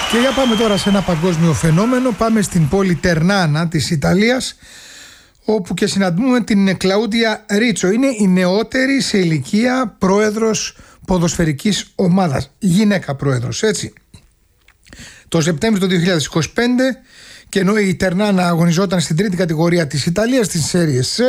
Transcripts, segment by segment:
Και για πάμε τώρα σε ένα παγκόσμιο φαινόμενο. Πάμε στην πόλη Τερνάνα της Ιταλίας, όπου και συναντούμε την Κλαούντια Ρίτσο. Είναι η νεότερη σε ηλικία πρόεδρος ποδοσφαιρικής ομάδας. Γυναίκα πρόεδρος, έτσι. Το Σεπτέμβριο του 2025, και ενώ η Τερνάνα αγωνιζόταν στην τρίτη κατηγορία της Ιταλίας, στην Serie C,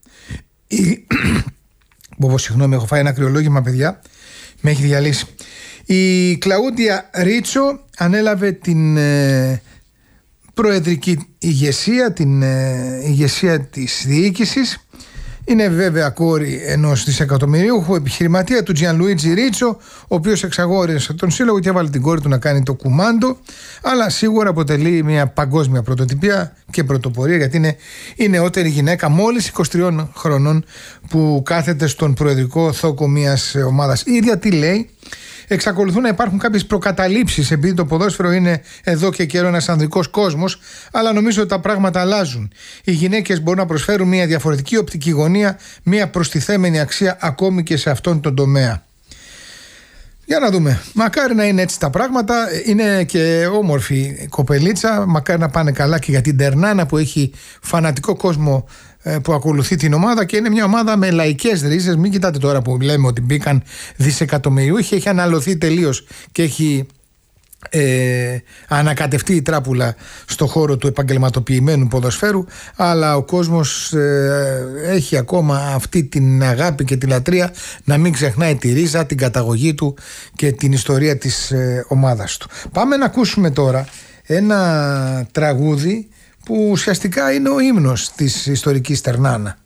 συγγνώμη, έχω φάει ένα κρυολόγημα, παιδιά, με έχει διαλύσει. Η Κλαούντια Ρίτσο ανέλαβε την προεδρική ηγεσία, την ηγεσία της διοίκησης. Είναι βέβαια κόρη ενός δισεκατομμυρίουχου επιχειρηματία, του Τζιανλουίτζι Ρίτσο, ο οποίος εξαγόρισε τον σύλλογο και έβαλε την κόρη του να κάνει το κουμάντο. Αλλά σίγουρα αποτελεί μια παγκόσμια πρωτοτυπία και πρωτοπορία, γιατί είναι η νεότερη γυναίκα μόλις 23 χρονών που κάθεται στον προεδρικό θόκο μιας ομάδας. Η ίδια τι λέει? Εξακολουθούν να υπάρχουν κάποιες προκαταλήψεις, επειδή το ποδόσφαιρο είναι εδώ και καιρό ένας ανδρικός κόσμος, αλλά νομίζω ότι τα πράγματα αλλάζουν. Οι γυναίκες μπορούν να προσφέρουν μια διαφορετική οπτική γωνία, μια προστιθέμενη αξία ακόμη και σε αυτόν τον τομέα. Για να δούμε. Μακάρι να είναι έτσι τα πράγματα. Είναι και όμορφη η κοπελίτσα. Μακάρι να πάνε καλά και για την Τερνάνα, που έχει φανατικό κόσμο που ακολουθεί την ομάδα, και είναι μια ομάδα με λαϊκές ρίζες. Μην κοιτάτε τώρα που λέμε ότι μπήκαν δισεκατομμυριούχοι. Έχει αναλωθεί τελείως και έχει ανακατευτεί η τράπουλα στο χώρο του επαγγελματοποιημένου ποδοσφαίρου, αλλά ο κόσμος έχει ακόμα αυτή την αγάπη και τη λατρεία να μην ξεχνάει τη ρίζα, την καταγωγή του και την ιστορία της ομάδας του. Πάμε να ακούσουμε τώρα ένα τραγούδι που ουσιαστικά είναι ο ύμνος της ιστορικής Τερνάνα.